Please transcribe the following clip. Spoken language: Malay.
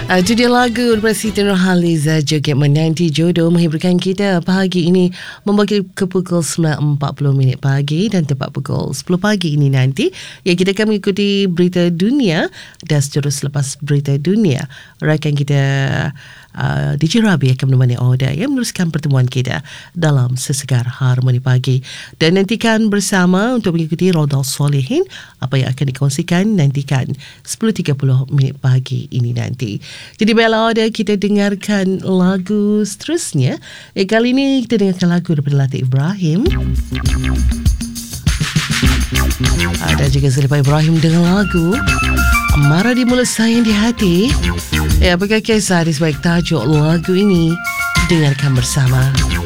Itu dia lagu Presiden Nurhaliza Joget Menanti Jodoh menghiburkan kita pagi ini membagi ke pukul 9.40 pagi dan tepat pukul 10 pagi ini nanti. Ya, kita akan mengikuti berita dunia dan terus selepas berita dunia rakan kita DJ Rabi akan menemani Oda yang meneruskan pertemuan kita dalam Sesegar Harmoni Pagi. Dan nantikan bersama untuk mengikuti Rodal Solehin apa yang akan dikongsikan nantikan 10.30 pagi ini nanti. Jadi baiklah Oda, kita dengarkan lagu seterusnya. Kali ini kita dengarkan lagu daripada Latif Ibrahim. Ada juga Zalifah Ibrahim dengan lagu Marah di Mulut Sayang di Hati. Apakah kisah di sebalik tajuk lagu ini? Dengarkan bersama.